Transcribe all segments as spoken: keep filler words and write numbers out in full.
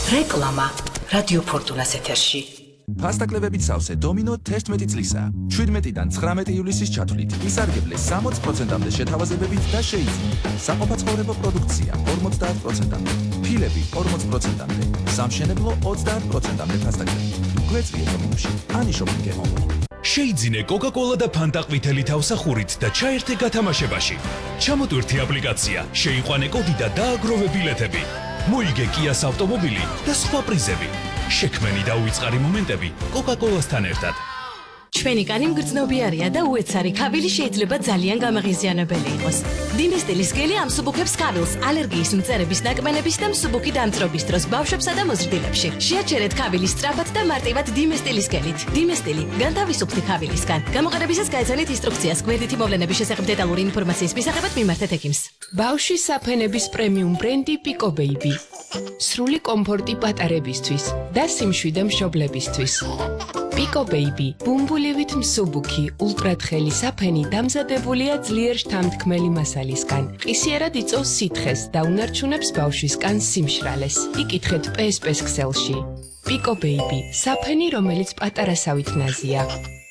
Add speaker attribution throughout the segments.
Speaker 1: რეკლამა რადიო ფორტუნას ეთერში.
Speaker 2: ფასტაკლევებით სავსე დომინო თერთმეტი წლისა. შვიდმეტიდან ცხრამეტი ივლისის ჩათვლით ისარგებლეს სამოც პროცენტამდე შეთავაზებებით და შეიძინა. საყოფაცხოვრებო პროდუქცია ორმოცდაათ პროცენტამდე, ფილები ორმოც პროცენტამდე, სამშენებლო ოცდაათ პროცენტამდე ფასტაკლებით. გვეწვიე დომინოში, ანიშობენ გემოვნო.
Speaker 3: შეიძინე კოკა-კოლა და ფანტა ყვითელი თავსახურით და ჩაერთე გათამაშებაში. ჩამოტვირთი აპლიკაცია, შეიყვანე კოდი და დააგროვე ბილეთები. მოიგე კიას ავტომობილი და სხვა პრიზები. შექმენი და უიწყარი მომენტები კოკა-კოლასთან ერთად.
Speaker 4: ჩვენი კანი მგრძნობიარია და უეცარი ქავილი შეიძლება ძალიან გამაღიზიანებელი იყოს. დინესტილის გელი ამსუბუქებს ქავილს ალერგიის მწერების ნაკმენების და მსუბუქი დამწრობის დროს ბავშვებსა და მოზრდილებში. შეაჩერეთ ქავილი სწრაფად და მარტივად დინესტილის გელით. დინესტილი განთავისუფლდი ქავილისგან. გამოყენებისას გაეცანით ინსტრუქციას. გვერდითი მოვლენების შესახებ დეტალური ინფორმაციის მისაღებად მიმართეთ ექიმს.
Speaker 5: ბავშვის საფენების პრემიუმ ბრენდი Pico Baby. სრული კომფორტი პატარებისთვის და სიმშვიდე მშობლებისთვის. Pico Baby, ბუმბულივით მსუბუქი, ულტრათხელი საფენი დამზადებულია ძლიერ შთამთქმელი მასალისგან. ყისიერად იწვევს სითხეს და უნარჩუნებს ბავშვის კანს სიმშრალეს. იკითხეთ პე ეს პე-ს ქსელში. Pico Baby, საფენი, რომელიც პატარასავით ნაზია.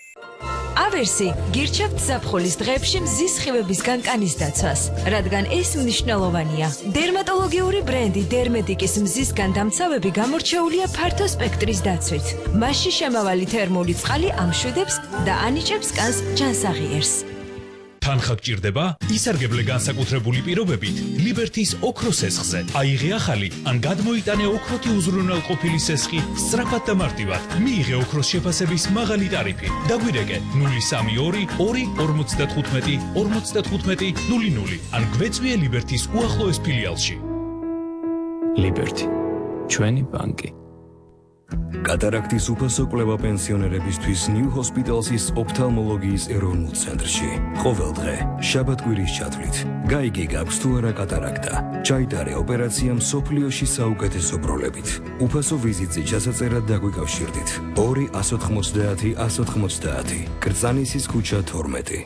Speaker 6: ავერსი გირჩევთ ზაფხულის დღეებში მზის სხივებისგან კანის დაცვას, რადგან ეს მნიშვნელოვანია. დერმატოლოგიური ბრენდი დერმედიკის მზისგან დამცავები გამორჩეულია ფართო სპექტრის დაცვით. მასში შემავალი თერმული წყალი ამშვიდებს და ანიჭებს კანს ჯანსაღიერს.
Speaker 3: თანხა გჭირდება? ისარგებლე განსაკუთრებული პირობებით ლიბერთის ოქროს სესხზე. აიღე ახალი ან გადმოიტანე ოქროთი უზრუნველყოფილი სესხი სწრაფად და მარტივად. მიიღე ოქროს შეფასების მაღალი ტარიფი. დაგვირეკე ნული სამი ორი ორი ორმოცდათხუთმეტი ორმოცდათხუთმეტი ნული ნული ან გვეწვიე ლიბერთის უახლოეს ფილიალში.
Speaker 7: ლიბერთი, ჩვენი ბანკი.
Speaker 8: კატარაქტის უფასო კვლევა პენსიონერებისთვის ნიუ ჰოსპიტალსის ოფთალმოლოგიის ეროვნულ ცენტრში. ყოველ დღე, შაბათ-კვირის ჩათვლით, გაიგე გაქვს თუ არა კატარაქტა. ჩაიტარე ოპერაცია მსოფლიოში საუკეთესო პროლებით. უფასო ვიზიტზე ჩასაწერად დაგვიკავშირდით. ორი ათს ოცდაათი ათს ოცდაათი. კრწანისის ქუჩა თორმეტი.